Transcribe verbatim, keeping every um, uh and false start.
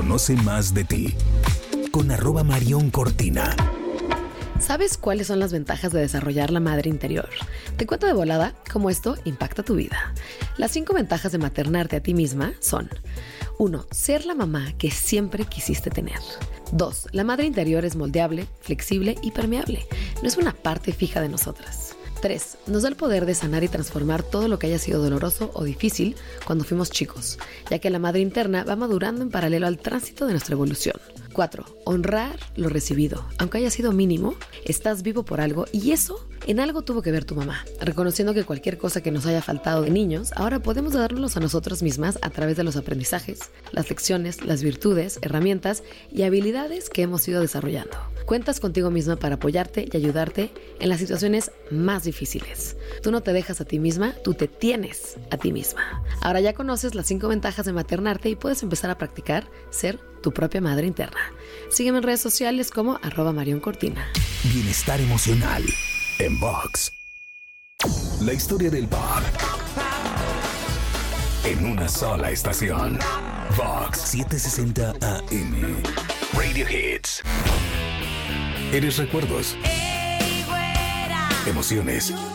Conoce más de ti con arroba Marión Cortina. ¿Sabes cuáles son las ventajas de desarrollar la madre interior? Te cuento de volada cómo esto impacta tu vida. Las cinco ventajas de maternarte a ti misma son: uno. Ser la mamá que siempre quisiste tener. dos. La madre interior es moldeable, flexible y permeable. No es una parte fija de nosotras. tres. Nos da el poder de sanar y transformar todo lo que haya sido doloroso o difícil cuando fuimos chicos, ya que la madre interna va madurando en paralelo al tránsito de nuestra evolución. cuatro. Honrar lo recibido. Aunque haya sido mínimo, estás vivo por algo y eso, en algo tuvo que ver tu mamá. Reconociendo que cualquier cosa que nos haya faltado de niños, ahora podemos dárnoslos a nosotras mismas a través de los aprendizajes, las lecciones, las virtudes, herramientas y habilidades que hemos ido desarrollando. Cuentas contigo misma para apoyarte y ayudarte en las situaciones más difíciles. Tú no te dejas a ti misma, tú te tienes a ti misma. Ahora ya conoces las cinco ventajas de maternarte y puedes empezar a practicar ser tu propia madre interna. Sígueme en redes sociales como arroba Marión Cortina. Bienestar emocional en Vox. La historia del pop en una sola estación. Vox setecientos sesenta A M. Radio Hits. Eres recuerdos, emociones,